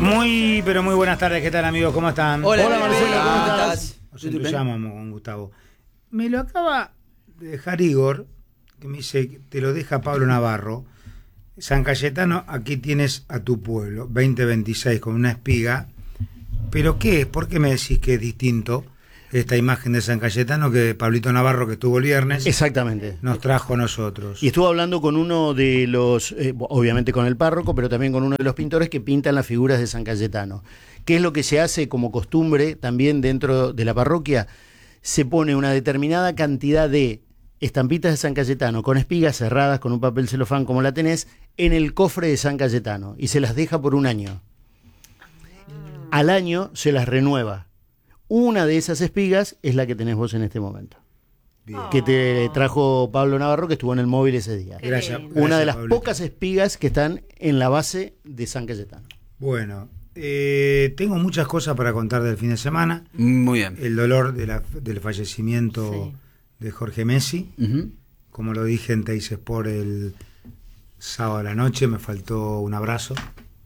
Muy, pero muy buenas tardes. ¿Qué tal, amigos? ¿Cómo están? Hola Marcelo, ¿cómo estás? Nos entusiasmamos con Gustavo. Me lo acaba de dejar Igor, que me dice, te lo deja Pablo Navarro. San Cayetano, aquí tienes a tu pueblo, 2026, con una espiga. ¿Pero qué es? ¿Por qué me decís que es distinto esta imagen de San Cayetano que Pablito Navarro, que estuvo el viernes, exactamente, nos trajo a nosotros? Y estuvo hablando con uno de los, obviamente con el párroco, pero también con uno de los pintores que pintan las figuras de San Cayetano. ¿Qué es lo que se hace como costumbre también dentro de la parroquia? Se pone una determinada cantidad de estampitas de San Cayetano con espigas cerradas con un papel celofán como la tenés en el cofre de San Cayetano y se las deja por un año. Al año se las renueva. Una de esas espigas es la que tenés vos en este momento. Bien. Que te trajo Pablo Navarro, que estuvo en el móvil ese día. Gracias. Una de las Pablito. pocas espigas que están en la base de San Cayetano. Bueno, tengo muchas cosas para contar del fin de semana. Muy bien. El dolor del fallecimiento de Jorge Messi. Como lo dije en Teis Sport el sábado a la noche, me faltó un abrazo.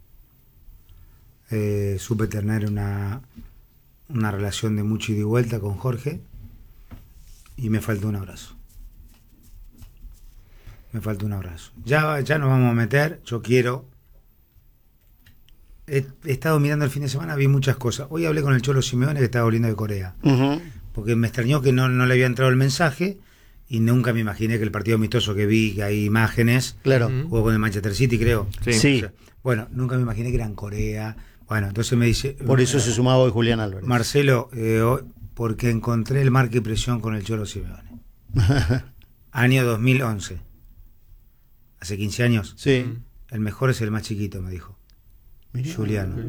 Supe tener una relación de mucho ida y vuelta con Jorge y me faltó un abrazo. Ya nos vamos a meter. Yo quiero. He estado mirando el fin de semana, vi muchas cosas. Hoy hablé con el Cholo Simeone, que estaba volviendo de Corea, porque me extrañó que no le había entrado el mensaje y nunca me imaginé que el partido amistoso que vi, que hay imágenes, claro, jugó con el Manchester City, creo. Sí. O sea, bueno, nunca me imaginé que era en Corea. Bueno, entonces me dice... Por eso se sumaba hoy Julián Álvarez. Marcelo, porque encontré el marca y presión con el Cholo Simeone. Año 2011. Hace 15 años. Sí. El mejor es el más chiquito, me dijo. Mirá, Juliano.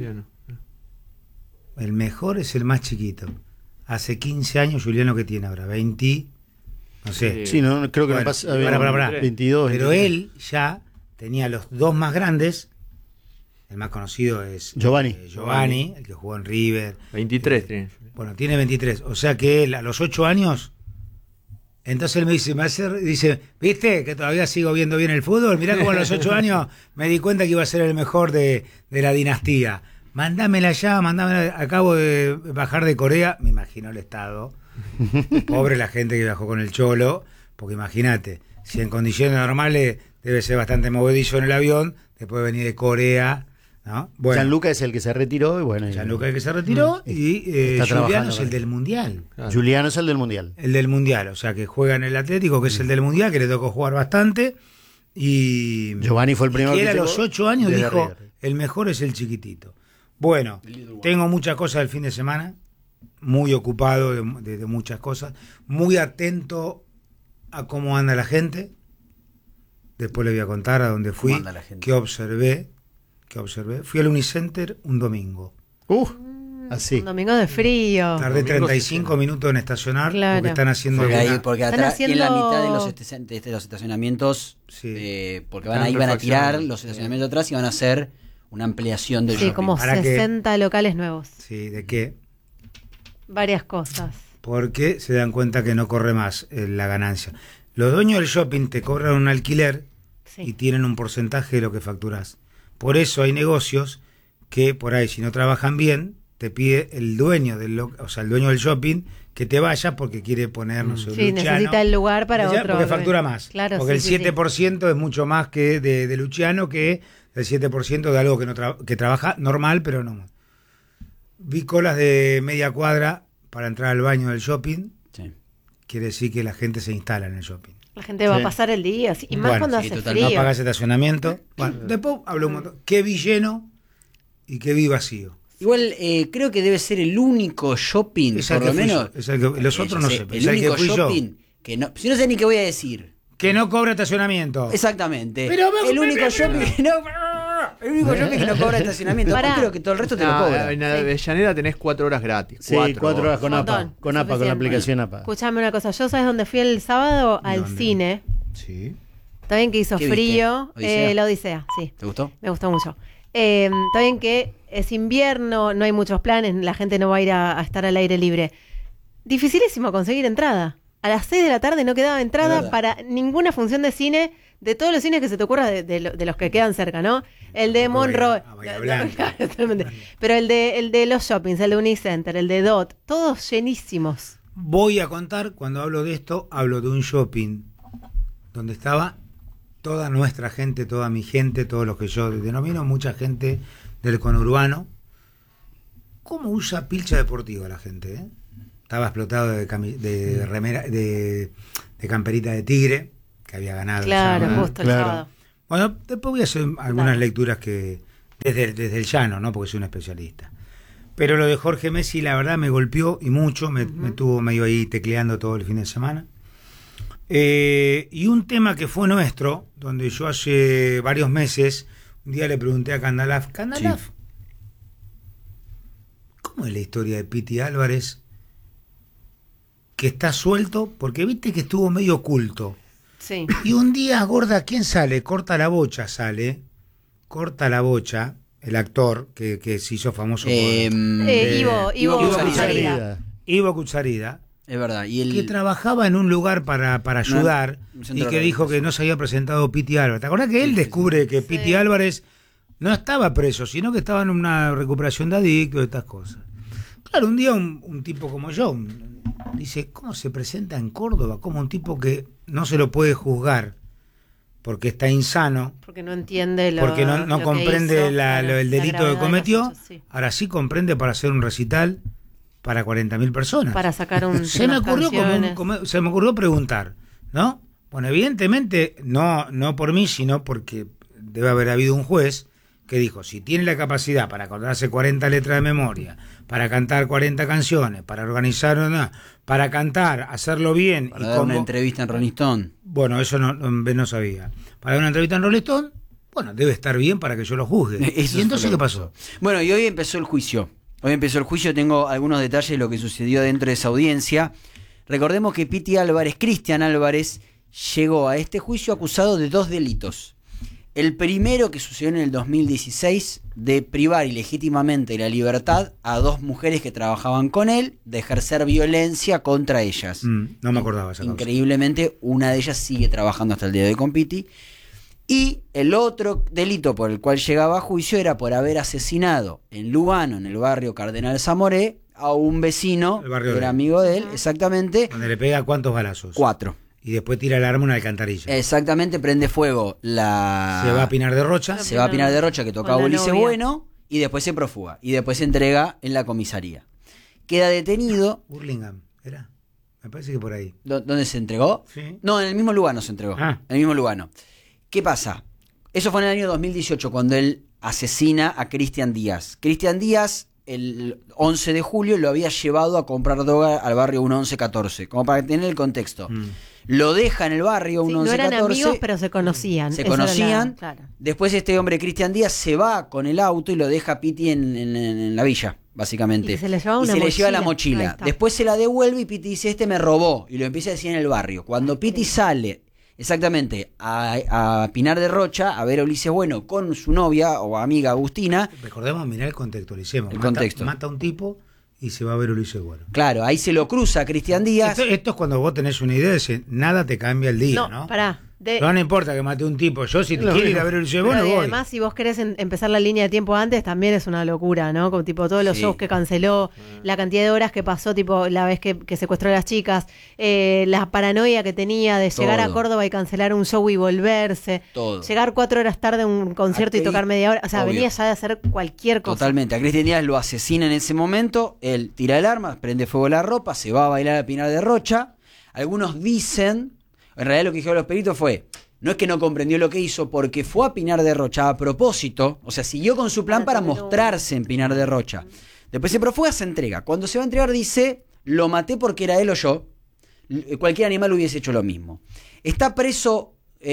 El mejor es el más chiquito. Hace 15 años, Juliano, que tiene ahora 20, no sé. Sí, no, creo que bueno, no pasa. Pará. 22. Pero 23. él ya tenía los dos más grandes. El más conocido es Giovanni, el que jugó en River. 23 tiene. Bueno, tiene 23. O sea que él a los 8 años. Entonces él me dice, ¿viste que todavía sigo viendo bien el fútbol? Mirá cómo a los 8 años me di cuenta que iba a ser el mejor de la dinastía. Mándamela ya, acabo de bajar de Corea. Me imagino el estado. Pobre la gente que viajó con el Cholo, porque imagínate, si en condiciones normales debe ser bastante movedizo en el avión, después de venir de Corea, ¿no? Bueno, Gianluca es el que se retiró y bueno. Gianluca es el que se retiró y Juliano es el del Mundial. Claro. Juliano es el del Mundial. El del Mundial, o sea que juega en el Atlético, que es el del Mundial, que le tocó jugar bastante. Y Giovanni fue el primero que él a llegó los 8 años desde dijo, River. el mejor es el chiquitito. Bueno, tengo muchas cosas del fin de semana, muy ocupado de muchas cosas, muy atento a cómo anda la gente. Después le voy a contar a dónde fui, qué observé. Fui al Unicenter un domingo. Así. Un domingo de frío. Tardé 35 minutos en estacionar, Claro. porque están haciendo... Porque Están atrás, haciendo- en la mitad de los estacionamientos, Sí. porque Están ahí van a tirar refaccionando. los estacionamientos atrás y van a hacer una ampliación del Sí, shopping. como ¿Para qué? 60 locales nuevos. Sí, ¿de qué? Varias cosas. Porque se dan cuenta que no corre más la ganancia. Los dueños del shopping te cobran un alquiler y Sí. tienen un porcentaje de lo que facturás. Por eso hay negocios que por ahí, si no trabajan bien, te pide el dueño el dueño del shopping que te vaya porque quiere poner, no sé, un Sí, Luciano. necesita el lugar para Ya, otro. porque factura más. Claro, porque sí, el 7% es mucho más que de Luciano que el 7% de algo que trabaja normal, pero no. Vi colas de media cuadra para entrar al baño del shopping. Sí. Quiere decir que la gente se instala en el shopping. La gente va a Sí. pasar el día. Y más Bueno, cuando sí, hace total, No frío. pagas estacionamiento. Bueno, después hablo un montón. ¿Qué vi lleno y qué vi vacío? Igual creo que debe ser el único shopping, Es el por lo que fui menos. yo, es el que- los otros no sé, El es el que único fui yo. shopping que no. Si no sé ni qué voy a decir. Que no cobra estacionamiento. Exactamente. Pero me- el único shopping que no. El único shopping que no cobra estacionamiento. Pará. Después creo que todo el resto te lo cobra. En Avellaneda tenés 4 horas gratis. Sí, 4 horas con Un APA. montón, Con APA, con la suficiente. aplicación APA. Escuchame una cosa. Yo, ¿sabes dónde fui el sábado? Al ¿Dónde? cine. Sí. Está bien que hizo ¿Qué viste? frío. ¿Odisea? La Odisea, sí. ¿Te gustó? Me gustó mucho. Está bien que es invierno, no hay muchos planes, la gente no va a ir a estar al aire libre. Dificilísimo conseguir entrada. A las 6 de la tarde no quedaba entrada para ninguna función de cine. de todos los cines que se te ocurra de los que quedan cerca, ¿no? El de Monroe. Bahía Blanca. Totalmente. Pero el de los shoppings, el de Unicenter, el de DOT, todos llenísimos. Voy a contar, cuando hablo de esto, hablo de un shopping donde estaba toda nuestra gente, toda mi gente, todos los que yo denomino, mucha gente del conurbano. ¿Cómo usa pilcha deportiva la gente? Estaba explotado de remera, de camperita de tigre, que había ganado. Claro, el sábado. justo el sábado. Bueno, después voy a hacer algunas lecturas que desde el llano, ¿no? Porque soy un especialista. Pero lo de Jorge Messi, la verdad, me golpeó y mucho, me tuvo medio ahí tecleando todo el fin de semana. Y un tema que fue nuestro, donde yo hace varios meses, un día le pregunté a Candalaf, Sí. ¿Cómo es la historia de Piti Álvarez? Que está suelto, porque viste que estuvo medio oculto. Sí. Y un día, gorda, ¿quién sale? Corta la bocha, el actor que se hizo famoso por... Ivo Cucharida. Cucharida. Ivo Cucharida, Es verdad. Y que trabajaba en un lugar para ayudar un y centro que de dijo que no se había presentado Piti Álvarez. ¿Te acordás que él descubre que Piti Álvarez no estaba preso, sino que estaba en una recuperación de adictos y estas cosas? Claro, un día un tipo como yo dice, ¿cómo se presenta en Córdoba? Como un tipo que no se lo puede juzgar porque está insano, Porque no entiende porque no lo que comprende hizo, claro, el la delito gravedad que de los cometió. hechos, sí. Ahora sí comprende para hacer un recital para 40.000 personas. Para sacar un se me ocurrió canciones. se me ocurrió preguntar, ¿no? Bueno, evidentemente no por mí, sino porque debe haber habido un juez que dijo, si tiene la capacidad para acordarse 40 letras de memoria, para cantar 40 canciones, para organizar una, para cantar, hacerlo bien Para dar una entrevista en Rolling Stone. bueno, eso no sabía. Para dar una entrevista en Rolling Stone, bueno, debe estar bien para que yo lo juzgue. Eso ¿Y entonces fue qué lo que pasó? Bueno, y hoy empezó el juicio. Tengo algunos detalles de lo que sucedió dentro de esa audiencia. Recordemos que Cristian Álvarez, llegó a este juicio acusado de 2 delitos. El primero, que sucedió en el 2016, de privar ilegítimamente de la libertad a 2 mujeres que trabajaban con él, de ejercer violencia contra ellas. No me acordaba esa causa. Increíblemente, una de ellas sigue trabajando hasta el día de hoy con Piti. Y el otro delito por el cual llegaba a juicio era por haber asesinado en Lugano, en el barrio Cardenal Zamoré, a un vecino, El barrio que de era él. amigo de él, exactamente, Donde le pega cuántos balazos. 4. Y después tira el arma a una alcantarilla. Exactamente, prende fuego Se va a Pinar de Rocha. Se va a Pinar de Rocha, que tocaba Con la Ulises novia. Bueno, y después se profuga. Y después se entrega en la comisaría. Queda detenido. Burlingame, ¿era? Me parece que por ahí. ¿Dónde se entregó? Sí. No, en el mismo Lugano se entregó. Ah. En el mismo Lugano. ¿Qué pasa? Eso fue en el año 2018, cuando él asesina a Cristian Díaz. Cristian Díaz, el 11 de julio, lo había llevado a comprar droga al barrio 1114, como para tener el contexto. Lo deja en el barrio Sí, no 1114. eran amigos, pero se conocían. Se Esa era conocían. claro. Después este hombre, Cristian Díaz, se va con el auto y lo deja a Piti en la villa, básicamente. Y se le llevaba Y una se le lleva la mochila. Ahí mochila. está. Después se la devuelve y Piti dice, este me robó. Y lo empieza a decir en el barrio. Cuando Piti sale, exactamente, a Pinar de Rocha, a ver a Ulises Bueno con su novia o amiga Agustina. Recordemos, mirar el contextualicemos. El contexto. Mata a un tipo y se va a ver Ulises Bueno. Claro, ahí se lo cruza a Cristian Díaz. Esto es cuando vos tenés una idea de que nada te cambia el día, ¿no? Pará. No importa que mate un tipo. Yo, si te quiero ir a ver Ulises Bueno, Pero y voy. además, si vos querés empezar la línea de tiempo antes, también es una locura, ¿no? Como tipo todos los Sí. shows que canceló, la cantidad de horas que pasó, tipo la vez que secuestró a las chicas, la paranoia que tenía de llegar a Todo. Córdoba y cancelar un show y volverse, Todo. llegar 4 horas tarde a un concierto y Aquel- tocar media hora, o sea, obvio. venía ya de hacer cualquier cosa. Totalmente. A Cristian Díaz lo asesina en ese momento. Él tira el arma, prende fuego a la ropa, se va a bailar a Pinar de Rocha. Algunos dicen, en realidad lo que dijeron los peritos fue, no es que no comprendió lo que hizo, porque fue a Pinar de Rocha a propósito, o sea, siguió con su plan para mostrarse en Pinar de Rocha. Después se profuga, se entrega. Cuando se va a entregar dice, lo maté porque era él o yo. Cualquier animal hubiese hecho lo mismo. Está preso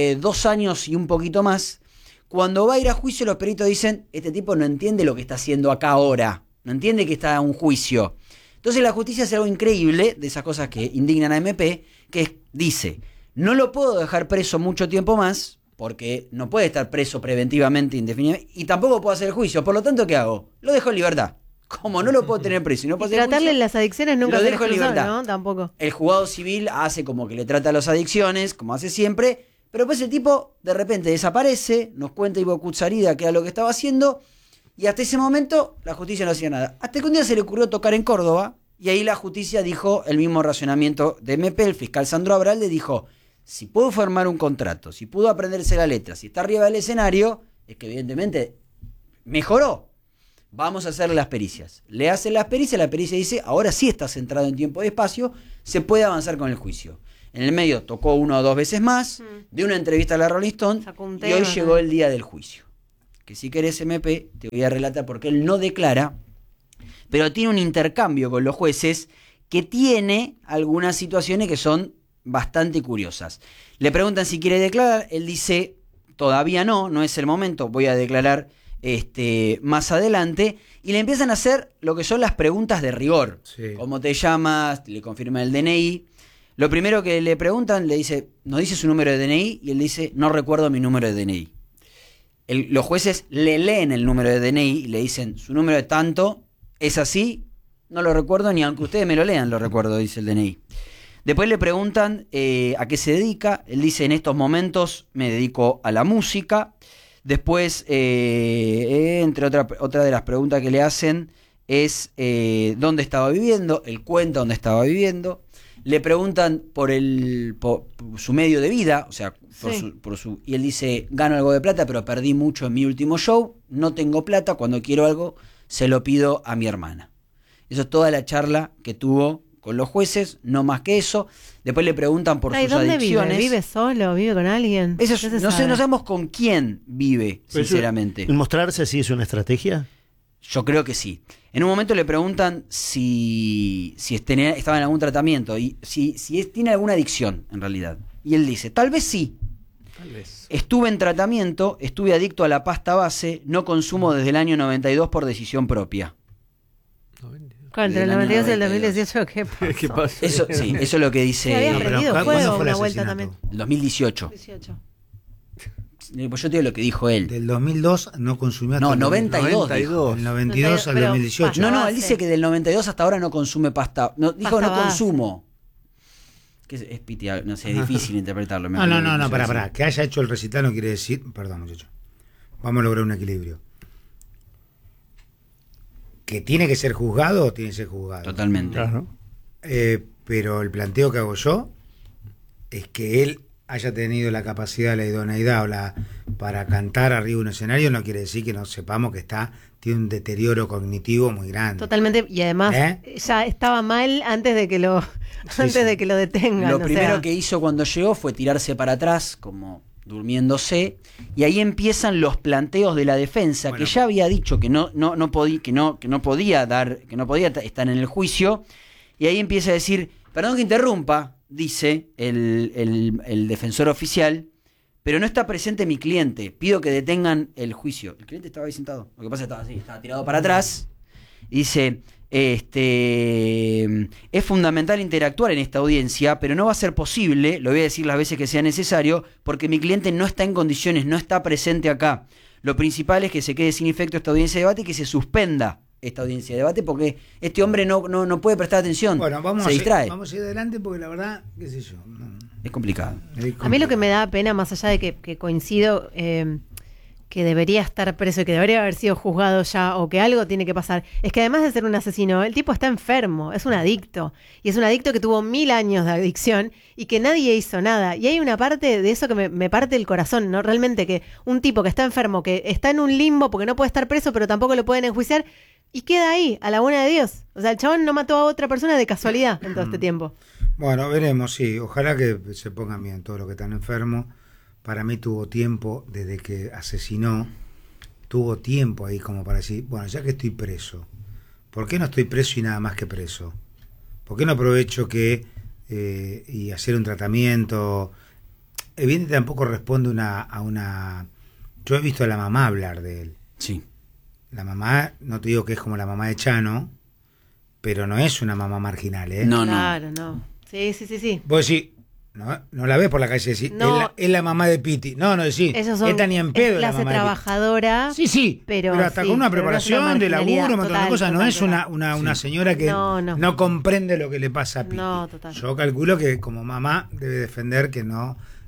2 años y un poquito más. Cuando va a ir a juicio, los peritos dicen, este tipo no entiende lo que está haciendo acá ahora. No entiende que está en un juicio. Entonces la justicia hace algo increíble, de esas cosas que indignan a MP, dice, no lo puedo dejar preso mucho tiempo más, porque no puede estar preso preventivamente, indefinidamente, y tampoco puedo hacer el juicio. Por lo tanto, ¿qué hago? Lo dejo en libertad. Como no lo puedo tener preso y no puedo Y hacer el tratarle juicio, las adicciones nunca lo se les dejo en cruzó, libertad. ¿no? Tampoco. el juzgado civil hace como que le trata a las adicciones, como hace siempre, Pero después el tipo de repente desaparece, nos cuenta Ivo Kutsarida que era lo que estaba haciendo, y hasta ese momento la justicia no hacía nada. Hasta que un día se le ocurrió tocar en Córdoba, y ahí la justicia dijo el mismo racionamiento de MP, el fiscal Sandro Abralde dijo, si pudo firmar un contrato, si pudo aprenderse la letra, si está arriba del escenario, es que evidentemente mejoró. Vamos a hacerle las pericias. Le hacen las pericias, la pericia dice, ahora sí está centrado en tiempo y espacio, se puede avanzar con el juicio. En el medio tocó 1 o 2 veces más, de una entrevista a la Rolling Stone, y hoy llegó el día del juicio. Que si querés, MP, te voy a relatar porque él no declara, pero tiene un intercambio con los jueces que tiene algunas situaciones que son bastante curiosas. Le preguntan si quiere declarar, él dice, todavía no es el momento, voy a declarar más adelante, y le empiezan a hacer lo que son las preguntas de rigor. Sí. ¿Cómo te llamas? Le confirma el DNI. Lo primero que le preguntan, le dice, ¿nos dice su número de DNI? Y él dice, no recuerdo mi número de DNI. Los jueces le leen el número de DNI y le dicen, su número de tanto, ¿es así? No lo recuerdo, ni aunque ustedes me lo lean, lo recuerdo, dice el DNI. Después le preguntan a qué se dedica. Él dice, en estos momentos me dedico a la música. Después, entre otra de las preguntas que le hacen es dónde estaba viviendo. Él cuenta dónde estaba viviendo. Le preguntan por su medio de vida, o sea, y él dice, gano algo de plata, pero perdí mucho en mi último show, no tengo plata, cuando quiero algo se lo pido a mi hermana. Eso es toda la charla que tuvo con los jueces, no más que eso. Después le preguntan por sus ¿dónde adicciones. vive? ¿Vive solo? ¿Vive con alguien? Eso no sabemos con quién vive, sinceramente. ¿El mostrarse así es una estrategia? Yo creo que sí. En un momento le preguntan si estaba en algún tratamiento y si tiene alguna adicción, en realidad. Y él dice, tal vez sí. Tal vez. Estuve en tratamiento, estuve adicto a la pasta base, no consumo desde el año 92 por decisión propia. Entre el 92 y el 2018, ¿qué pasó? ¿Qué pasó? Eso es lo que dice Se había No, pero prendido ¿cuándo fuego fue el una vuelta asesinato? también. el 2018. 18. Pues yo te digo lo que dijo él. Del 2002 no consumió hasta No, el 92. 92. Del 92 al Pero 2018. No, base. él dice que del 92 hasta ahora no consume pasta. No, dijo Pasta no base. consumo. Que es pitiable, no sé, es difícil interpretarlo. No, pará. Que haya hecho el recital no quiere decir... Perdón, muchacho. Vamos a lograr un equilibrio. Que tiene que ser juzgado, tiene que ser juzgado. Totalmente. Claro. Pero el planteo que hago yo es que él haya tenido la capacidad, la idoneidad para cantar arriba de un escenario, no quiere decir que no sepamos que tiene un deterioro cognitivo muy grande. Totalmente, y además ya estaba mal antes de que lo de que lo detengan. Lo o primero sea, que hizo cuando llegó fue tirarse para atrás, como durmiéndose, y ahí empiezan los planteos de la defensa, Bueno. que ya había dicho que no podía estar en el juicio, y ahí empieza a decir, perdón que interrumpa, dice el defensor oficial, pero no está presente mi cliente, pido que detengan el juicio. El cliente estaba ahí sentado, lo que pasa es que estaba así, estaba tirado para atrás, y dice, es fundamental interactuar en esta audiencia, pero no va a ser posible, lo voy a decir las veces que sea necesario, porque mi cliente no está en condiciones, no está presente acá. Lo principal es que se quede sin efecto esta audiencia de debate y que se suspenda esta audiencia de debate, porque este hombre no puede prestar atención, Bueno, se distrae. vamos a ir adelante porque la verdad, qué sé yo. Es complicado. a mí lo que me da pena, más allá de que coincido que debería estar preso y que debería haber sido juzgado ya o que algo tiene que pasar, es que además de ser un asesino, el tipo está enfermo, es un adicto. Y es un adicto que tuvo 1000 años de adicción y que nadie hizo nada. Y hay una parte de eso que me parte el corazón, ¿no? Realmente que un tipo que está enfermo, que está en un limbo porque no puede estar preso, pero tampoco lo pueden enjuiciar, y queda ahí, a la buena de Dios. O sea, el chabón no mató a otra persona de casualidad en todo este tiempo. Bueno, veremos, sí. Ojalá que se pongan bien todos los que están enfermos. Para mí tuvo tiempo, desde que asesinó, tuvo tiempo ahí como para decir, bueno, ya que estoy preso, ¿por qué no estoy preso y nada más que preso? ¿Por qué no aprovecho y hacer un tratamiento? Evidentemente tampoco responde a una... Yo he visto a la mamá hablar de él. Sí. La mamá, no te digo que es como la mamá de Chano, pero no es una mamá marginal, ¿eh? No, Claro, no. Sí. Vos decís, no la ves por la calle, decís, No. es la mamá de Piti. No, decís, Ellos son esta ni en pedo es la clase mamá de Piti. trabajadora. Sí, pero hasta sí, con una pero no es una preparación de laburo, marginalidad, un montón de total, cosas, no total, es total. una señora que No. comprende lo que le pasa a Piti. No, total. Yo calculo que como mamá debe defender que no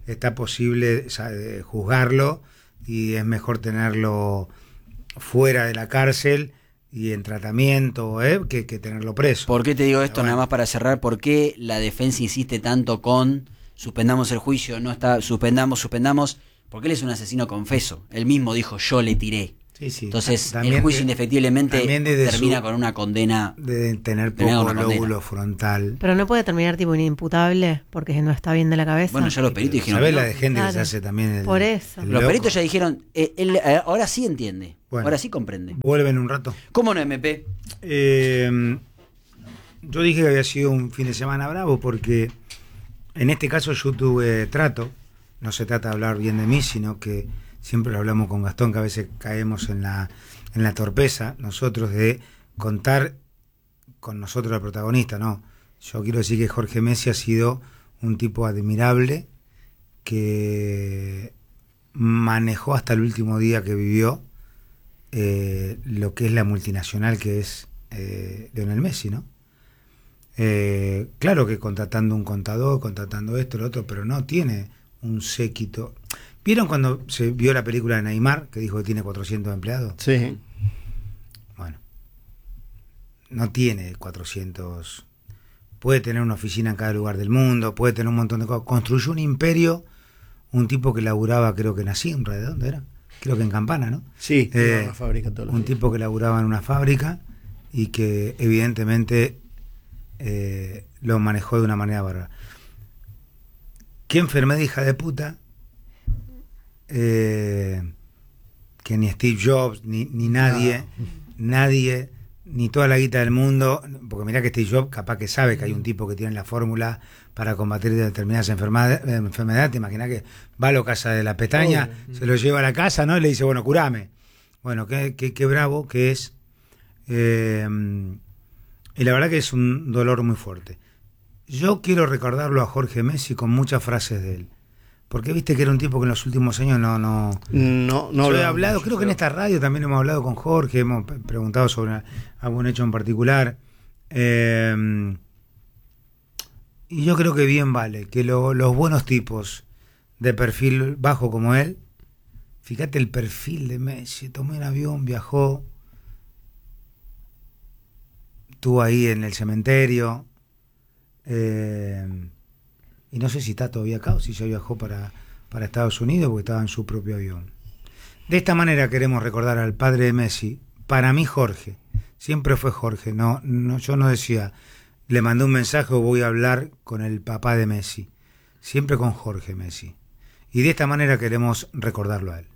está posible juzgarlo y es mejor tenerlo fuera de la cárcel y en tratamiento, que tenerlo preso. ¿Por qué te digo esto? Bueno. Nada más para cerrar, ¿por qué la defensa insiste tanto con suspendamos el juicio, no está, suspendamos? Porque él es un asesino confeso. Él mismo dijo, yo le tiré. Sí. Entonces, También el juicio indefectiblemente termina con una condena. De tener termina poco con una condena. lóbulo frontal. Pero no puede terminar tipo inimputable porque no está bien de la cabeza. Bueno, ya los peritos dijeron ¿Sabés que no. la de gente que se Claro. hace también? Por eso. el Los loco? peritos ya dijeron, él ahora sí entiende, Bueno. ahora sí comprende. Vuelven un rato. ¿Cómo no, MP? Yo dije que había sido un fin de semana bravo porque en este caso yo tuve trato. No se trata de hablar bien de mí, sino que siempre lo hablamos con Gastón, que a veces caemos en la torpeza nosotros de contar con nosotros al protagonista. No, yo quiero decir que Jorge Messi ha sido un tipo admirable que manejó hasta el último día que vivió lo que es la multinacional que es Lionel Messi, ¿no? Claro que contratando un contador, contratando esto, lo otro, pero no tiene un séquito. ¿Vieron cuando se vio la película de Neymar, que dijo que tiene 400 empleados? Sí. Bueno, no tiene 400. Puede tener una oficina en cada lugar del mundo, puede tener un montón de cosas. Construyó un imperio, un tipo que laburaba, creo que en Asimra, ¿de dónde era? Creo que en Campana, ¿no? Sí, iba a una fábrica todos los un días. tipo que laburaba en una fábrica y que evidentemente lo manejó de una manera bárbara. Qué enfermedad hija de puta, que ni Steve Jobs, ni nadie, ni toda la guita del mundo, porque mirá que Steve Jobs capaz que sabe que hay un tipo que tiene la fórmula para combatir determinadas enfermedades. Te imaginas que va a la casa de la pestaña, se lo lleva a la casa, ¿no? Y le dice, bueno, curame. Bueno, qué bravo que es. Y la verdad que es un dolor muy fuerte. Yo quiero recordarlo a Jorge Messi con muchas frases de él. Porque viste que era un tipo que en los últimos años no yo he hablado, creo que en esta radio también hemos hablado con Jorge, hemos preguntado sobre algún hecho en particular. Y yo creo que bien vale que los buenos tipos de perfil bajo como él, fíjate el perfil de Messi, tomó un avión, viajó, estuvo ahí en el cementerio, y no sé si está todavía acá o si ya viajó para Estados Unidos porque estaba en su propio avión. De esta manera queremos recordar al padre de Messi. Para mí Jorge, siempre fue Jorge, no, yo no decía le mandé un mensaje o voy a hablar con el papá de Messi, siempre con Jorge Messi, y de esta manera queremos recordarlo a él.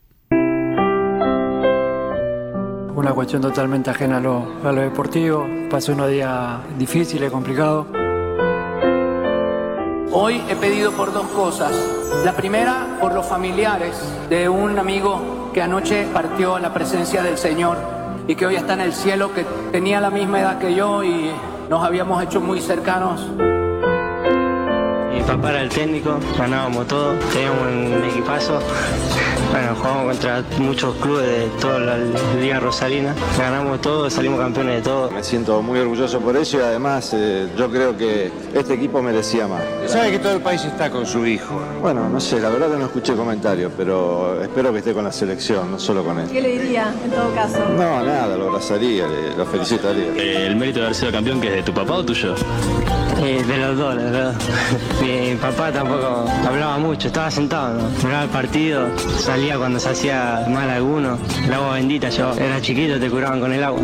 Una cuestión totalmente ajena a lo deportivo. Pasé unos días difíciles, complicados. Hoy he pedido por dos cosas. La primera, por los familiares de un amigo que anoche partió a la presencia del Señor y que hoy está en el cielo, que tenía la misma edad que yo y nos habíamos hecho muy cercanos. Mi papá era el técnico, ganábamos todo, teníamos un equipazo. Bueno, jugamos contra muchos clubes de toda la Liga Rosarina, ganamos todo, salimos campeones de todo. Me siento muy orgulloso por eso y además yo creo que este equipo merecía más. Sabe que todo el país está con su hijo. Bueno, no sé, la verdad que no escuché comentarios, pero espero que esté con la selección, no solo con él. ¿Qué le diría en todo caso? No, nada, lo abrazaría, lo felicitaría. ¿El mérito de haber sido campeón que es de tu papá o tuyo? De los dos, la verdad. Mi papá tampoco hablaba mucho, estaba sentado, ¿no? Miraba el partido, salía cuando se hacía mal alguno. El agua bendita, yo era chiquito, te curaban con el agua.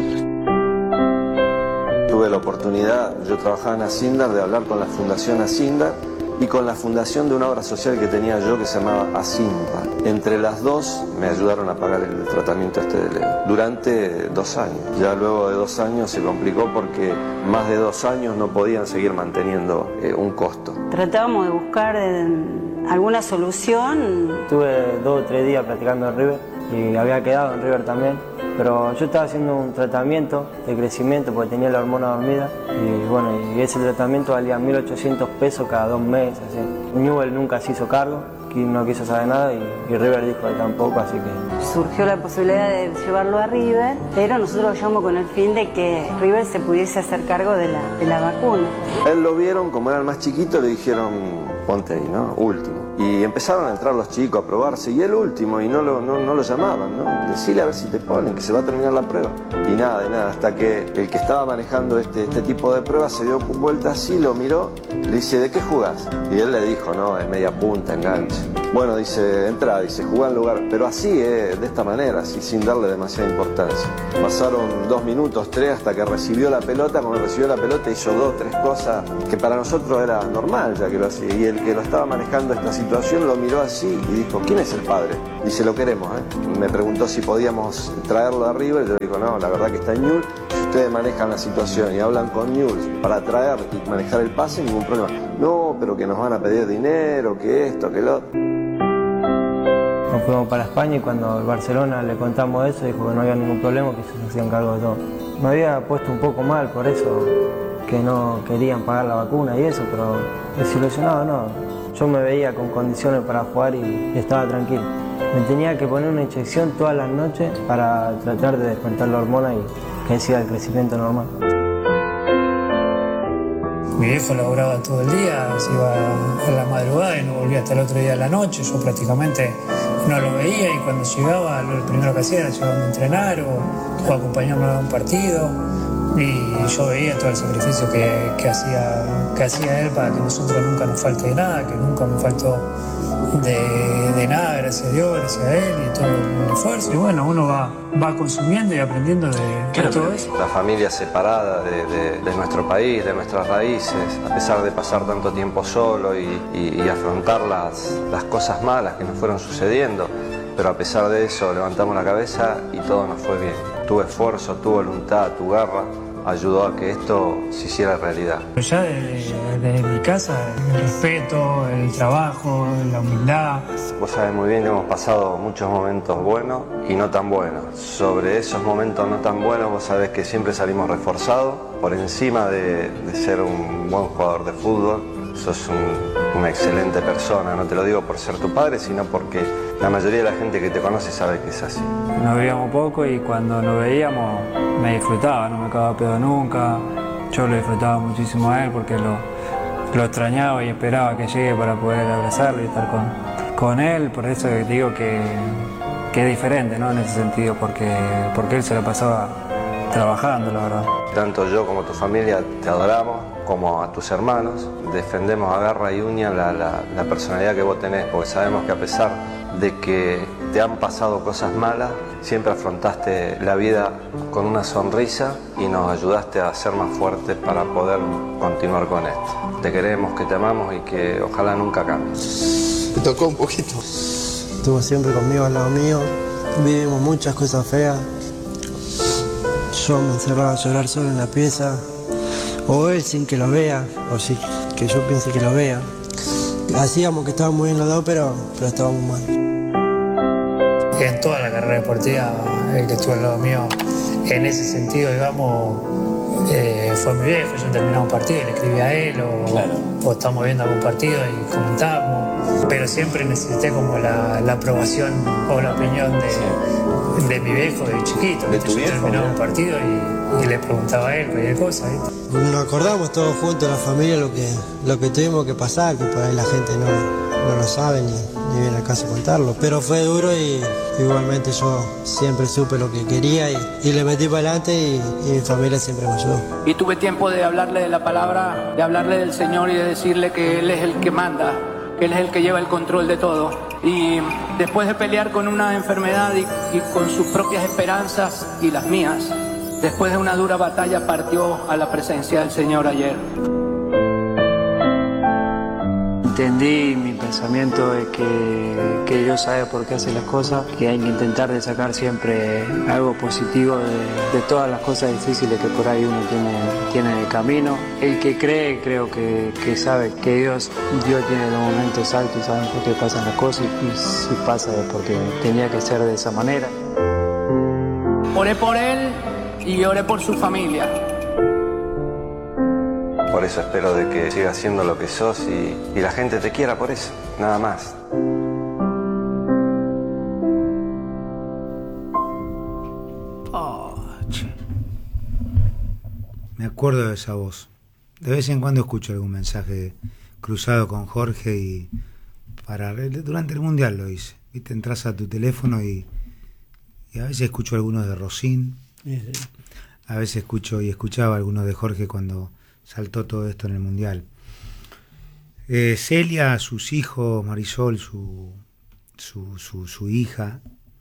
Tuve la oportunidad, yo trabajaba en Asindar, de hablar con la Fundación Asindar y con la fundación de una obra social que tenía yo que se llamaba Asimpa. Entre las dos me ayudaron a pagar el tratamiento de Leo durante 2 años. Ya luego de 2 años se complicó porque más de 2 años no podían seguir manteniendo un costo. Tratábamos de buscar alguna solución. Estuve 2 o 3 días practicando en River y había quedado en River también. Pero yo estaba haciendo un tratamiento de crecimiento porque tenía la hormona dormida y bueno, y ese tratamiento valía 1.800 pesos cada 2 meses. Así. Newell nunca se hizo cargo, no quiso saber nada y River dijo que tampoco, así que... Surgió la posibilidad de llevarlo a River, pero nosotros lo llevamos con el fin de que River se pudiese hacer cargo de la vacuna. Él lo vieron, como era el más chiquito, le dijeron, ponte ahí, ¿no? Último. Y empezaron a entrar los chicos a probarse, y el último, y no lo llamaban, ¿no? Decile a ver si te ponen, que se va a terminar la prueba. Y nada, hasta que el que estaba manejando este tipo de pruebas se dio vuelta así, lo miró, le dice, ¿de qué jugás? Y él le dijo, no, es media punta, enganche. Bueno, dice, entra, dice, jugá en lugar, pero así, de esta manera, así, sin darle demasiada importancia. Pasaron 2 minutos, 3, hasta que recibió la pelota. Cuando recibió la pelota hizo 2, 3 cosas que para nosotros era normal, ya que lo hacía. Y el que lo estaba manejando esta situación lo miró así y dijo, ¿quién es el padre? Dice, lo queremos, ¿eh? Me preguntó si podíamos traerlo a River. Yo digo, no, la verdad que está en Newell's. Si ustedes manejan la situación y hablan con Newell's para traer y manejar el pase, ningún problema. No, pero que nos van a pedir dinero, que esto, que lo otro. Nos fuimos para España y cuando el Barcelona le contamos eso, dijo que no había ningún problema, que se hacían cargo de todo. Me había puesto un poco mal por eso, que no querían pagar la vacuna y eso, pero desilusionado no. Yo me veía con condiciones para jugar y estaba tranquilo. Me tenía que poner una inyección todas las noches para tratar de despertar la hormona y que siga el crecimiento normal. Mi viejo laburaba todo el día, se iba a la madrugada y no volvía hasta el otro día a la noche. Yo prácticamente no lo veía y cuando llegaba, lo primero que hacía era llevarme a entrenar o acompañarme a un partido. Y yo veía todo el sacrificio que hacía él para que nosotros nunca nos falte de nada, que nunca me faltó de nada, gracias a Dios, gracias a él y todo el esfuerzo. Y bueno, uno va consumiendo y aprendiendo de todo eso. La familia separada de nuestro país, de nuestras raíces, a pesar de pasar tanto tiempo solo y afrontar las cosas malas que nos fueron sucediendo, pero a pesar de eso levantamos la cabeza y todo nos fue bien. Tu esfuerzo, tu voluntad, tu garra ayudó a que esto se hiciera realidad. Ya desde mi casa, el respeto, el trabajo, la humildad. Vos sabés muy bien que hemos pasado muchos momentos buenos y no tan buenos. Sobre esos momentos no tan buenos, vos sabés que siempre salimos reforzados. Por encima de ser un buen jugador de fútbol, sos una excelente persona. No te lo digo por ser tu padre, sino porque la mayoría de la gente que te conoce sabe que es así. Nos veíamos poco y cuando nos veíamos me disfrutaba, no me cagaba pedo nunca. Yo lo disfrutaba muchísimo a él porque lo extrañaba y esperaba que llegue para poder abrazarlo y estar con él. Por eso digo que es diferente, ¿no? En ese sentido, porque él se lo pasaba trabajando, la verdad. Tanto yo como tu familia te adoramos, como a tus hermanos. Defendemos a garra y uña la personalidad que vos tenés, porque sabemos que a pesar de que te han pasado cosas malas, siempre afrontaste la vida con una sonrisa y nos ayudaste a ser más fuertes para poder continuar con esto. Te queremos, que te amamos y que ojalá nunca cambies. Me tocó un poquito. Estuvo siempre conmigo al lado mío, vivimos muchas cosas feas. Yo me encerraba a llorar solo en la pieza, o él sin que lo vea, o sí que yo piense que lo vea. Hacíamos que estábamos bien los dos, pero estábamos mal. En toda la carrera deportiva, el que estuvo al lado mío, en ese sentido, digamos, fue mi viejo. Yo terminaba un partido y le escribía a él, o estamos viendo algún partido y comentábamos. Pero siempre necesité como la aprobación o la opinión de mi viejo de chiquito. ¿De tu viejo? Yo terminaba un partido y le preguntaba a él cualquier cosa. Nos acordamos todos juntos, la familia, lo que tuvimos que pasar, que por ahí la gente no lo sabe ni viene al caso contarlo. Pero fue duro y igualmente yo siempre supe lo que quería y le metí para adelante y mi familia siempre me ayudó. Y tuve tiempo de hablarle de la palabra, de hablarle del Señor y de decirle que Él es el que manda, que Él es el que lleva el control de todo. Y después de pelear con una enfermedad y con sus propias esperanzas y las mías, después de una dura batalla partió a la presencia del Señor ayer. Entendí mi pensamiento de que Dios sabe por qué hace las cosas, que hay que intentar de sacar siempre algo positivo de todas las cosas difíciles que por ahí uno tiene en el camino. El que cree, creo que sabe que Dios tiene los momentos altos y sabe por qué pasan las cosas y si pasa es porque tenía que ser de esa manera. Oré por él y oré por su familia. Por eso espero de que sigas siendo lo que sos y la gente te quiera por eso, nada más. Me acuerdo de esa voz. De vez en cuando escucho algún mensaje cruzado con Jorge y durante el Mundial lo hice. ¿Viste? Entras a tu teléfono y a veces escucho algunos de Rosín, a veces escuchaba algunos de Jorge cuando saltó todo esto en el Mundial. Celia, sus hijos, Marisol, su hija,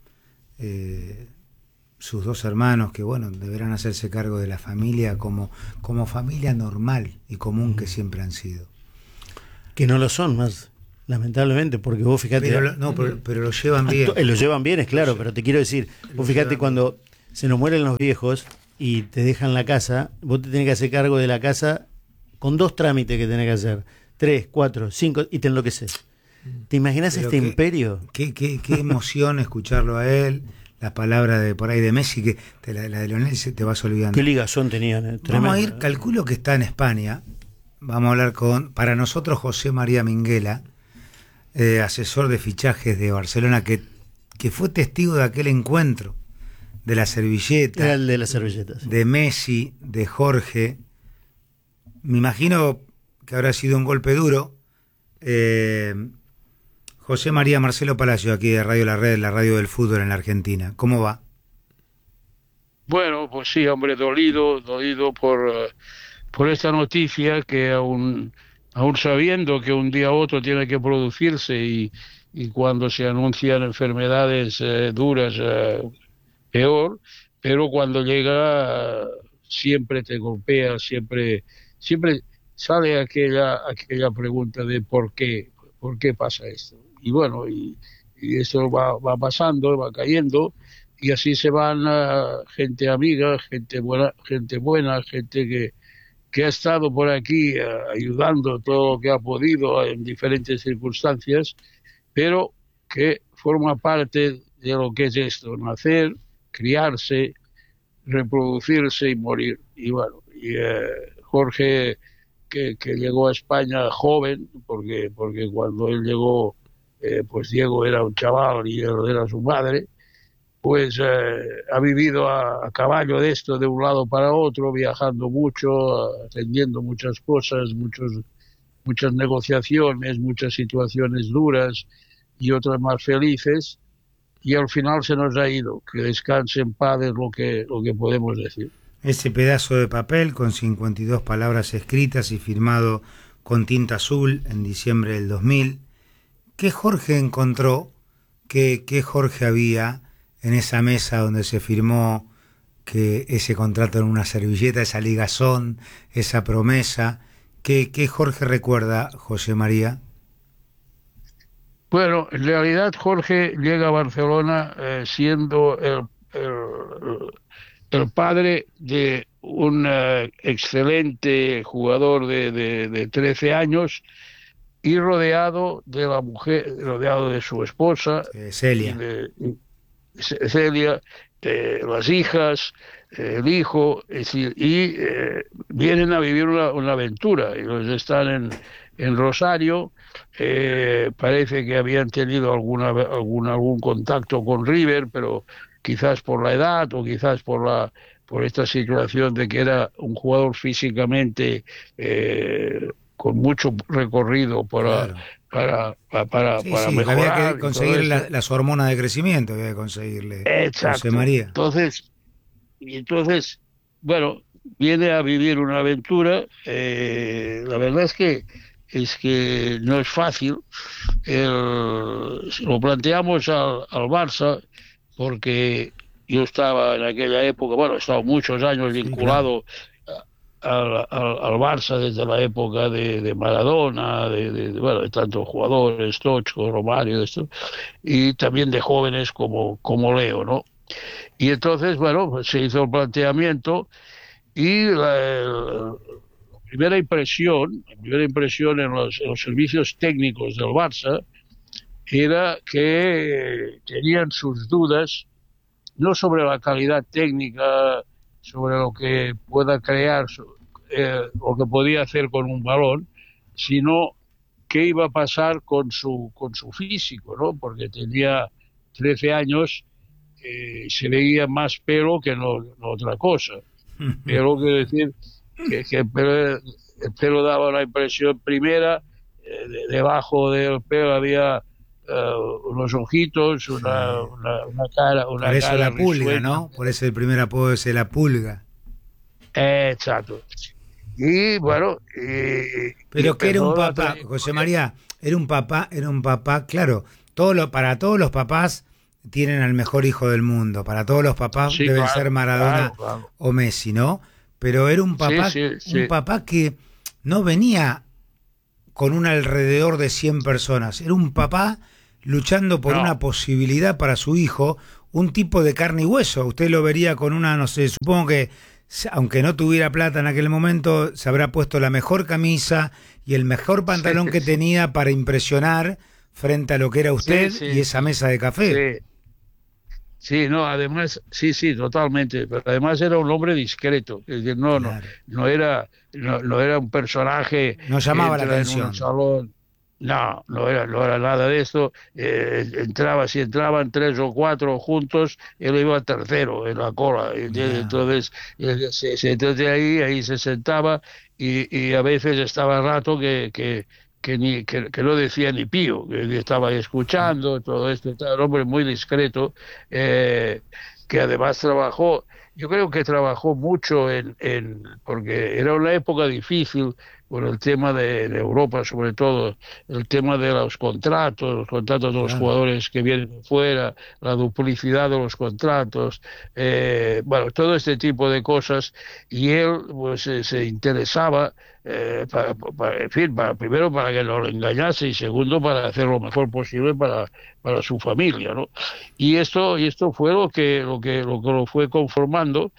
sus 2 hermanos, que bueno, deberán hacerse cargo de la familia como familia normal y común que siempre han sido. Que no lo son más, lamentablemente, porque vos fíjate... Pero lo llevan bien. Lo llevan bien, es claro, pero te quiero decir, vos fíjate cuando se nos mueren los viejos y te dejan la casa, vos te tenés que hacer cargo de la casa con 2 trámites que tenés que hacer, 3, 4, 5, y te enloqueces. ¿Te imaginas imperio? Qué emoción escucharlo a él, las palabras de por ahí de Messi, que la de Lionel se te vas olvidando. Qué ligazón tenían. Vamos a ir, calculo que está en España. Vamos a hablar para nosotros, José María Minguela, asesor de fichajes de Barcelona, que fue testigo de aquel encuentro, de la servilleta. Era el de las servilletas. De Messi, de Jorge. Me imagino que habrá sido un golpe duro. José María Marcelo Palacio, aquí de Radio La Red, la radio del fútbol en la Argentina. ¿Cómo va? Bueno, pues sí, hombre, dolido por esta noticia que aún sabiendo que un día u otro tiene que producirse y cuando se anuncian enfermedades duras, peor, pero cuando llega siempre te golpea, siempre sale aquella pregunta de ¿por qué pasa esto? Y bueno, y eso va pasando, va cayendo, y así se van gente amiga, gente buena, gente que ha estado por aquí ayudando todo lo que ha podido en diferentes circunstancias, pero que forma parte de lo que es esto, nacer, criarse, reproducirse y morir. Y bueno, Jorge, que llegó a España joven, porque cuando él llegó, pues Diego era un chaval y él era su madre, pues ha vivido a caballo de esto, de un lado para otro, viajando mucho, atendiendo muchas cosas, muchas negociaciones, muchas situaciones duras y otras más felices, y al final se nos ha ido. Que descanse en paz es lo que podemos decir. Ese pedazo de papel con 52 palabras escritas y firmado con tinta azul en diciembre del 2000, ¿qué Jorge encontró? ¿Qué Jorge había en esa mesa donde se firmó que ese contrato en una servilleta, esa ligazón, esa promesa? ¿Qué Jorge recuerda, José María? Bueno, en realidad Jorge llega a Barcelona siendo el padre de un excelente jugador de 13 años y rodeado de la mujer, rodeado de su esposa, Celia. Celia, las hijas, el hijo, es decir, y vienen a vivir una aventura. Ellos están en Rosario, parece que habían tenido algún contacto con River, pero quizás por la edad o quizás por esta situación de que era un jugador físicamente con mucho recorrido para mejorar. Había que conseguir las hormonas de crecimiento, había que conseguirle. Exacto. José María. Entonces, bueno, viene a vivir una aventura. La verdad es que no es fácil. Lo planteamos al Barça porque yo estaba en aquella época, bueno, he estado muchos años vinculado al Barça desde la época de Maradona, de tantos jugadores, Stoichkov, Romario, y también de jóvenes como Leo, ¿no? Y entonces, bueno, pues se hizo el planteamiento y la primera impresión en los servicios técnicos del Barça era que tenían sus dudas, no sobre la calidad técnica, sobre lo que pueda crear, lo que podía hacer con un balón, sino qué iba a pasar con su físico, ¿no? Porque tenía 13 años, se veía más pelo que no otra cosa. Pero quiero decir que el pelo daba una impresión primera, debajo del pelo había unos ojitos, una cara, una por eso cara la pulga, risueña. ¿no? Por eso el primer apodo es la pulga. Exacto. Y bueno, Pero que era un empezó la papá, trayectoria. José María, era un papá, claro, para todos los papás tienen al mejor hijo del mundo, para todos los papás Sí, deben claro, ser Maradona claro. o Messi, ¿no? Pero era un papá, Sí. un papá que no venía con un alrededor de 100 personas, era un papá luchando por una posibilidad para su hijo, un tipo de carne y hueso. Usted lo vería con una, no sé, supongo que aunque no tuviera plata en aquel momento, se habrá puesto la mejor camisa y el mejor pantalón que tenía para impresionar frente a lo que era usted y esa mesa de café. Sí, no, además, sí, totalmente. Pero además era un hombre discreto. Es decir, no era un personaje. No llamaba la entra en atención. un salón. No era nada de esto. Si entraban 3 o 4 juntos, él iba tercero en la cola. Entonces, se entraba ahí se sentaba y a veces estaba rato que no decía ni pío, que estaba escuchando todo esto. Era un hombre muy discreto, que además trabajó. Yo creo que trabajó mucho porque era una época difícil por el tema de Europa, sobre todo el tema de los contratos de los jugadores que vienen de fuera, la duplicidad de los contratos, todo este tipo de cosas, y él pues se interesaba primero para que no lo engañase y segundo para hacer lo mejor posible para su familia, ¿no? Y esto fue lo que lo fue conformando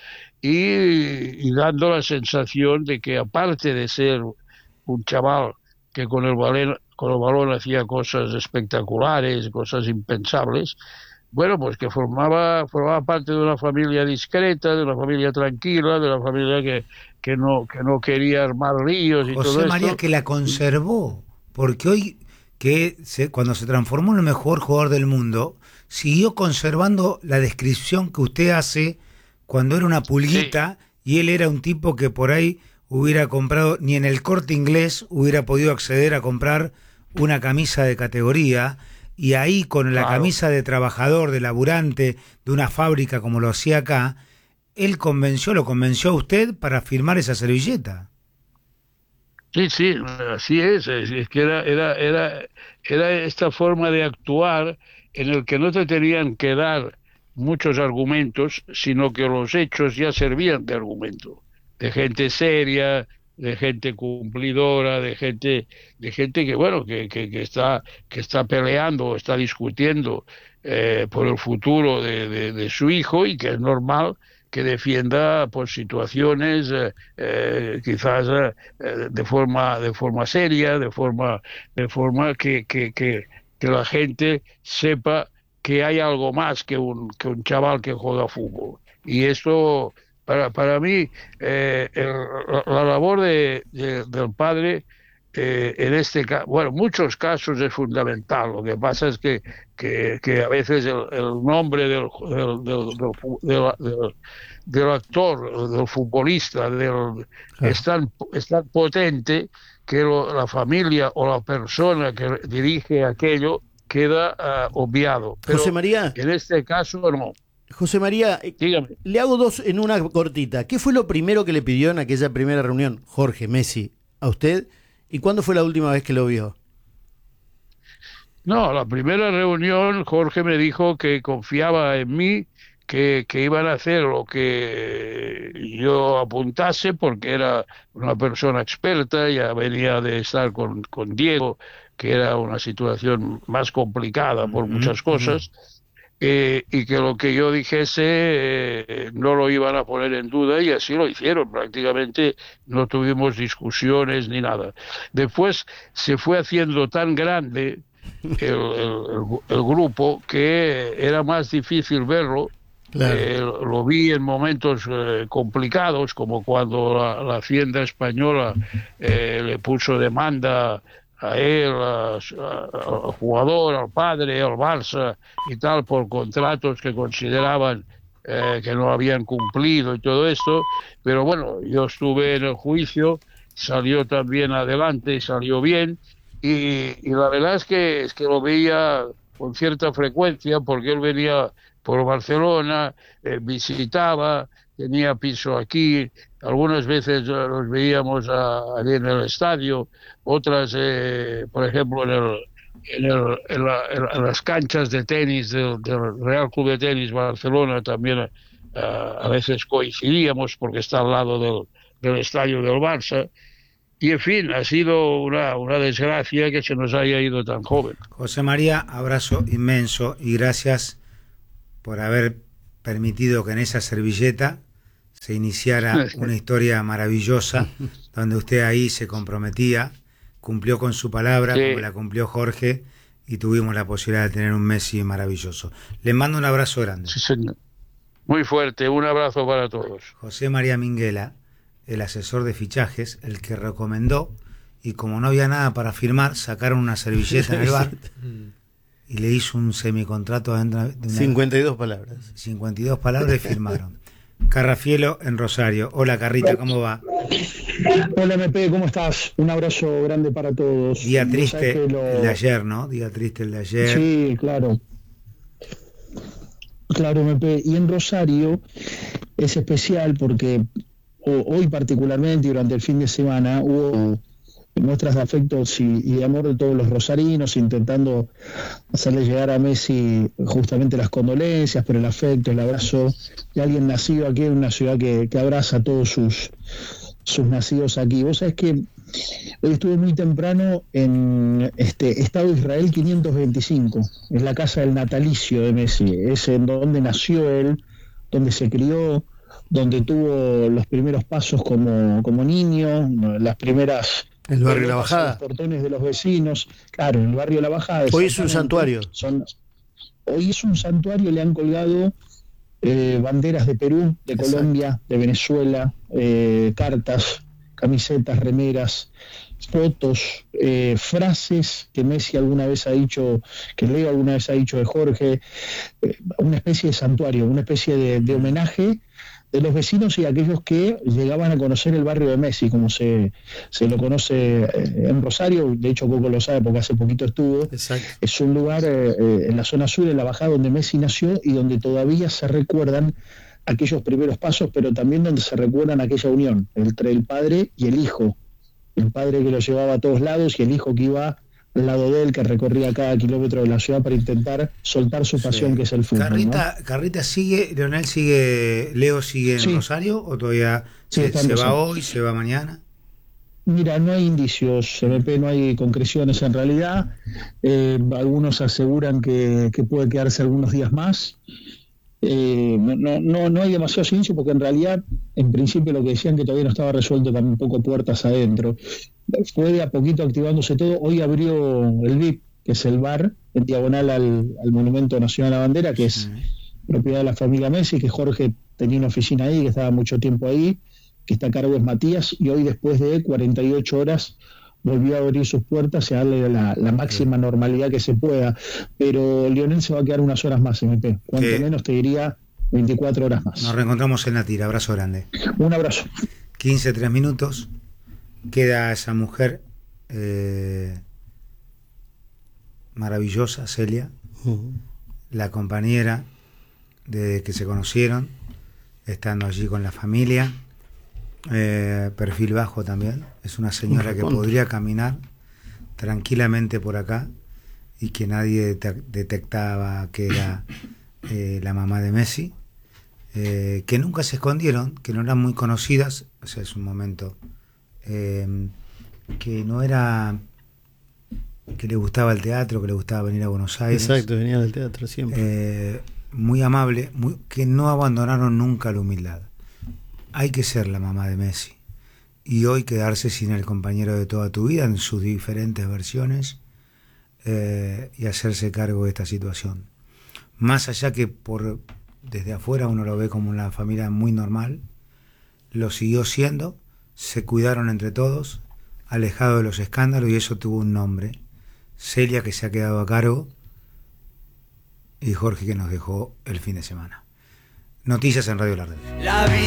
y dando la sensación de que, aparte de ser un chaval que con el balón hacía cosas espectaculares, cosas impensables, bueno, pues que formaba parte de una familia discreta, de una familia tranquila, de una familia que no quería armar líos y todo José esto. María, que la conservó, porque hoy cuando se transformó en el mejor jugador del mundo, siguió conservando la descripción que usted hace cuando era una pulguita y él era un tipo que por ahí hubiera comprado, ni en el Corte Inglés hubiera podido acceder a comprar una camisa de categoría, y ahí con la camisa de trabajador, de laburante, de una fábrica como lo hacía acá, él lo convenció a usted para firmar esa servilleta. Sí, así es que era esta forma de actuar en el que no te tenían que dar muchos argumentos, sino que los hechos ya servían de argumento, de gente seria, de gente cumplidora, de gente que bueno, que está peleando, está discutiendo por el futuro de su hijo, y que es normal que defienda pues situaciones quizás de forma seria, de forma que la gente sepa que hay algo más que un chaval que juega fútbol. Y esto para mí la labor del padre en este caso, bueno, muchos casos es fundamental. Lo que pasa es que a veces el nombre del actor, del futbolista, es tan potente que la familia o la persona que dirige aquello queda obviado. Pero José María, en este caso no. José María, dígame. Le hago dos en una cortita. ¿Qué fue lo primero que le pidió en aquella primera reunión Jorge Messi a usted? ¿Y cuándo fue la última vez que lo vio? No, la primera reunión Jorge me dijo que confiaba en mí, que iban a hacer lo que yo apuntase, porque era una persona experta, ya venía de estar con Diego, que era una situación más complicada por muchas cosas, y que lo que yo dijese no lo iban a poner en duda, y así lo hicieron. Prácticamente no tuvimos discusiones ni nada. Después se fue haciendo tan grande el grupo que era más difícil verlo. Claro. Lo vi en momentos complicados, como cuando la Hacienda española le puso demanda a él, al jugador, al padre, al Barça y tal, por contratos que consideraban que no habían cumplido y todo esto. Pero bueno, yo estuve en el juicio, salió también adelante, salió bien, y la verdad es que lo veía con cierta frecuencia porque él venía por Barcelona, visitaba, tenía piso aquí, algunas veces los veíamos allí en el estadio, otras, por ejemplo, en las canchas de tenis del Real Club de Tenis Barcelona también a veces coincidíamos porque está al lado del estadio del Barça. Y en fin, ha sido una desgracia que se nos haya ido tan joven. José María, abrazo inmenso y gracias por haber permitido que en esa servilleta se iniciara una historia maravillosa, donde usted ahí se comprometía, cumplió con su palabra, como la cumplió Jorge, y tuvimos la posibilidad de tener un Messi maravilloso. Le mando un abrazo grande. Sí, señor. Muy fuerte, un abrazo para todos. José María Minguela, el asesor de fichajes, el que recomendó, y como no había nada para firmar, sacaron una servilleta en el bar y le hizo un semicontrato adentro de 52 palabras. 52 palabras y firmaron. Carrafielo en Rosario. Hola Carrita, ¿cómo va? Hola MP, ¿cómo estás? Un abrazo grande para todos. Día triste el de ayer, ¿no? Día triste el de ayer. Sí, claro. Claro, MP. Y en Rosario es especial porque hoy particularmente y durante el fin de semana hubo muestras de afectos y de amor de todos los rosarinos, intentando hacerle llegar a Messi justamente las condolencias, pero el afecto, el abrazo de alguien nacido aquí en una ciudad que abraza a todos sus nacidos aquí. Vos sabés que hoy estuve muy temprano en Estado de Israel 525, en la casa del natalicio de Messi, es en donde nació él, donde se crió, donde tuvo los primeros pasos como niño, las primeras... El barrio La Bajada. Los portones de los vecinos, claro, en el barrio La Bajada. Hoy es un santuario. Hoy es un santuario, le han colgado banderas de Perú, de Colombia, de Venezuela, cartas, camisetas, remeras, fotos, frases que Messi alguna vez ha dicho, que Leo alguna vez ha dicho de Jorge, una especie de santuario, una especie de homenaje de los vecinos y aquellos que llegaban a conocer el barrio de Messi, como se lo conoce en Rosario. De hecho Coco lo sabe porque hace poquito estuvo. Exacto. Es un lugar en la zona sur, en La Bajada, donde Messi nació y donde todavía se recuerdan aquellos primeros pasos, pero también donde se recuerdan aquella unión entre el padre y el hijo, el padre que lo llevaba a todos lados y el hijo que iba al lado de él, que recorría cada kilómetro de la ciudad para intentar soltar su pasión, que es el fútbol. Carrita sigue, Leo sigue en Rosario, o todavía se va hoy, se va mañana. Mira, no hay indicios, MP, no hay concreciones en realidad. Algunos aseguran que puede quedarse algunos días más. No hay demasiados indicios porque en realidad, en principio, lo que decían que todavía no estaba resuelto, también un poco puertas adentro. Fue de a poquito activándose todo. Hoy abrió el VIP, que es el bar en diagonal al Monumento Nacional a la Bandera, que es propiedad de la familia Messi, que Jorge tenía una oficina ahí, que estaba mucho tiempo ahí, que está a cargo de Matías, y hoy después de 48 horas volvió a abrir sus puertas y a darle la máxima normalidad que se pueda. Pero Lionel se va a quedar unas horas más, MP. Cuanto menos te diría 24 horas más. Nos reencontramos en la tira. Abrazo grande. Un abrazo. 3 minutos. Queda esa mujer maravillosa, Celia, la compañera de que se conocieron, estando allí con la familia. Perfil bajo también, es una señora que podría caminar tranquilamente por acá y que nadie detectaba que era la mamá de Messi, que nunca se escondieron, que no eran muy conocidas. O sea, es un momento que no era que le gustaba el teatro, que le gustaba venir a Buenos Aires. Exacto, venía del teatro siempre. Muy amable, que no abandonaron nunca la humildad. Hay que ser la mamá de Messi y hoy quedarse sin el compañero de toda tu vida en sus diferentes versiones y hacerse cargo de esta situación. Más allá que desde afuera uno lo ve como una familia muy normal, lo siguió siendo, se cuidaron entre todos, alejado de los escándalos, y eso tuvo un nombre. Celia, que se ha quedado a cargo, y Jorge, que nos dejó el fin de semana. Noticias en Radio Lardel.